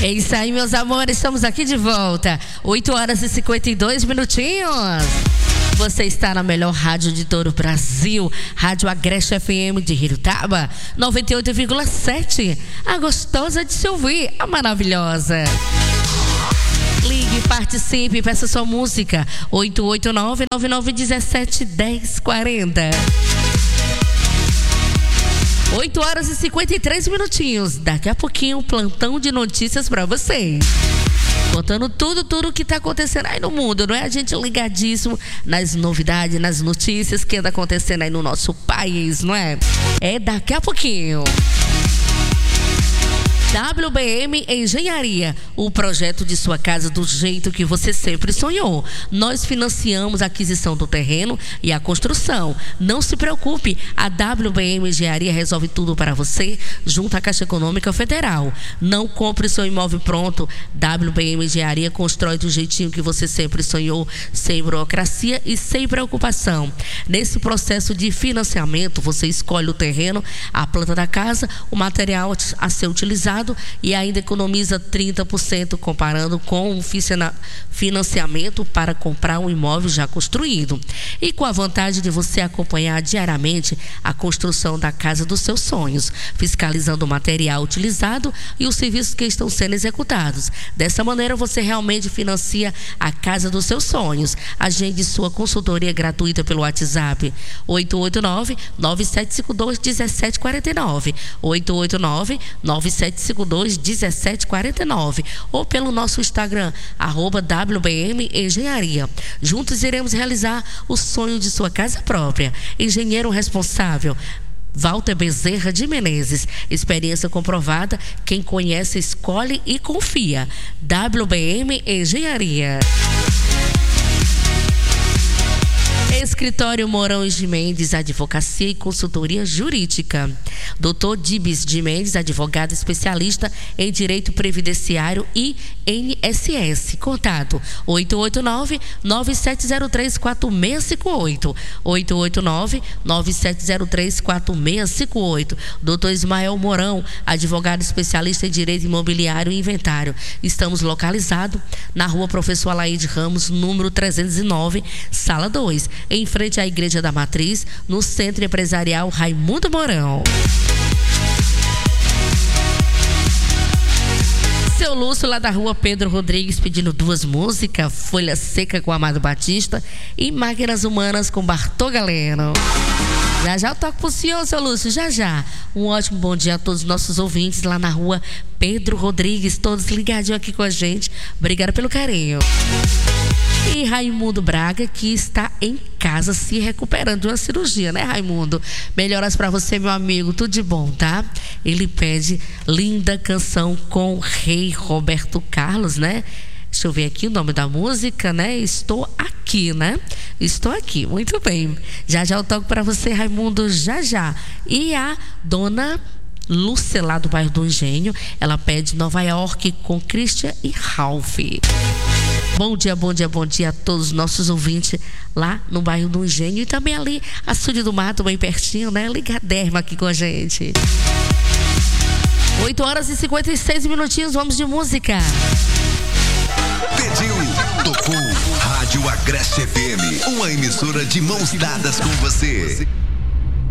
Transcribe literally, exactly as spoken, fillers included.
É isso aí, meus amores, estamos aqui de volta. oito horas e cinquenta e dois minutinhos. Você está na melhor rádio de todo o Brasil, Rádio Agreste F M de Rirutaba, noventa e oito vírgula sete. A gostosa de se ouvir, a maravilhosa. Ligue, participe, peça sua música. oito oito nove, nove nove um sete, um zero quatro zero. oito horas e cinquenta e três minutinhos. Daqui a pouquinho, um plantão de notícias para vocês. Contando tudo, tudo que está acontecendo aí no mundo, não é? A gente ligadíssimo nas novidades, nas notícias que anda acontecendo aí no nosso país, não é? É daqui a pouquinho. W B M Engenharia, o projeto de sua casa do jeito que você sempre sonhou. Nós financiamos a aquisição do terreno e a construção. Não se preocupe, a W B M Engenharia resolve tudo para você junto à Caixa Econômica Federal. Não compre seu imóvel pronto. W B M Engenharia constrói do jeitinho que você sempre sonhou, sem burocracia e sem preocupação. Nesse processo de financiamento, você escolhe o terreno, a planta da casa, o material a ser utilizado e ainda economiza trinta por cento comparando com o financiamento para comprar um imóvel já construído. E com a vantagem de você acompanhar diariamente a construção da casa dos seus sonhos, fiscalizando o material utilizado e os serviços que estão sendo executados. Dessa maneira, você realmente financia a casa dos seus sonhos. Agende sua consultoria gratuita pelo WhatsApp oito oito nove, nove sete cinco dois, um sete quatro nove, oito oito nove, nove sete cinco dois, um sete quatro nove, ou pelo nosso Instagram, arroba W B M Engenharia. Juntos iremos realizar o sonho de sua casa própria. Engenheiro responsável, Walter Bezerra de Menezes. Experiência comprovada, quem conhece, escolhe e confia. W B M Engenharia. Escritório Mourão de Mendes, Advocacia e Consultoria Jurídica. doutor Dibes de Mendes, advogado especialista em Direito Previdenciário e I N S S. Contato oito oito nove, nove sete zero três, quatro seis cinco oito. oito oito nove, nove sete zero três, quatro seis cinco oito. doutor Ismael Mourão, advogado especialista em Direito Imobiliário e Inventário. Estamos localizados na rua Professor Alaide Ramos, número trezentos e nove, sala dois. Em frente à Igreja da Matriz, no Centro Empresarial Raimundo Mourão. Seu Lúcio, lá da rua Pedro Rodrigues, pedindo duas músicas: Folha Seca com Amado Batista e Máquinas Humanas com Bartô Galeno. Já já eu toco pro senhor, seu Lúcio, já já. Um ótimo bom dia a todos os nossos ouvintes lá na rua Pedro Rodrigues, todos ligadinhos aqui com a gente. Obrigada pelo carinho. E Raimundo Braga, que está em casa se recuperando de uma cirurgia, né, Raimundo? Melhoras pra você, meu amigo, tudo de bom, tá? Ele pede Linda Canção com o Rei Roberto Carlos, né? Deixa eu ver aqui o nome da música, né? Estou aqui, né? Estou aqui, muito bem. Já já eu toco pra você, Raimundo, já já. E a dona Lúcia, lá do bairro do Engenho, ela pede Nova York com Christian e Ralph. Bom dia, bom dia, bom dia a todos os nossos ouvintes lá no bairro do Engenho e também ali, Açude do Mato, bem pertinho, né? Ligadérrima aqui com a gente. oito horas e cinquenta e seis minutinhos, vamos de música. Pediu, tocou. Rádio Agreste F M, uma emissora de mãos dadas com você.